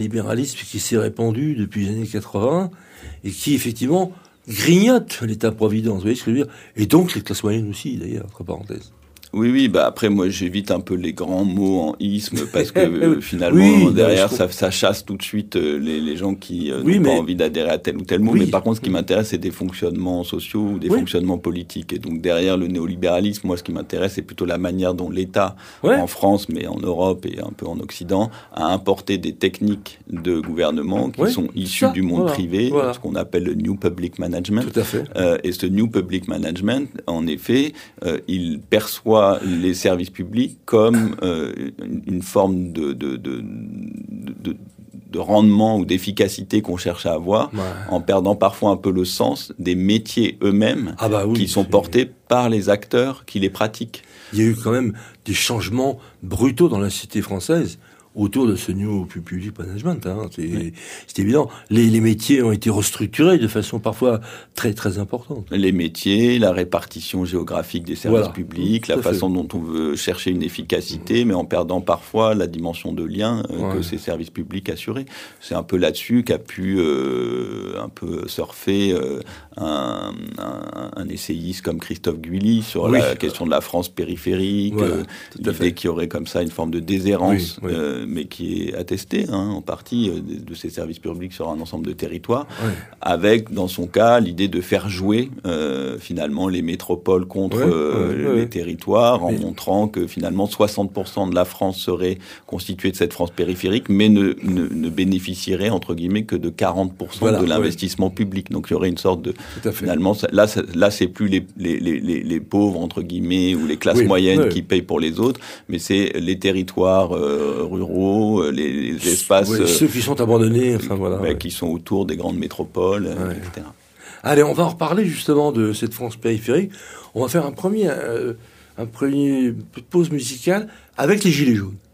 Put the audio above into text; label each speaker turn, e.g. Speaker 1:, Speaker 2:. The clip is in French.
Speaker 1: Libéralisme qui s'est répandu depuis les années 80 et qui, effectivement, grignote l'État-providence. Vous voyez ce que je veux dire ? Et donc, les classes moyennes aussi, d'ailleurs, entre parenthèses.
Speaker 2: Oui, après moi j'évite un peu les grands mots en isme parce que finalement derrière ça chasse tout de suite les gens qui n'ont pas envie d'adhérer à tel ou tel mot. Mais par contre ce qui m'intéresse c'est des fonctionnements sociaux ou des fonctionnements politiques. Et donc derrière le néolibéralisme, moi ce qui m'intéresse c'est plutôt la manière dont l'État en France mais en Europe et un peu en Occident a importé des techniques de gouvernement qui sont issues du monde privé, ce qu'on appelle le New Public Management.
Speaker 1: Tout à fait.
Speaker 2: Et ce New Public Management, en effet, il perçoit les services publics comme une forme de rendement ou d'efficacité qu'on cherche à avoir, en perdant parfois un peu le sens des métiers eux-mêmes qui sont portés par les acteurs qui les pratiquent.
Speaker 1: Il y a eu quand même des changements brutaux dans la société française autour de ce New Public Management. C'est évident. Les métiers ont été restructurés de façon parfois très très importante.
Speaker 2: Les métiers, la répartition géographique des services publics, la façon dont on veut chercher une efficacité, mais en perdant parfois la dimension de lien que ces services publics assuraient. C'est un peu là-dessus qu'a pu un peu surfer un essayiste comme Christophe Guilly sur la question de la France périphérique, l'idée qu'il y aurait comme ça une forme de déshérence mais qui est attestée en partie de ces services publics sur un ensemble de territoires, avec dans son cas l'idée de faire jouer finalement les métropoles contre les territoires, en montrant que finalement 60% de la France serait constituée de cette France périphérique, mais ne bénéficierait entre guillemets que de 40% de l'investissement public. Donc il y aurait une sorte de finalement là c'est plus les pauvres entre guillemets ou les classes moyennes qui payent pour les autres, mais c'est les territoires ruraux, les espaces
Speaker 1: ceux qui sont abandonnés,
Speaker 2: qui sont autour des grandes métropoles, etc.
Speaker 1: Allez, on va en reparler justement de cette France périphérique. On va faire un premier pause musicale avec les Gilets jaunes.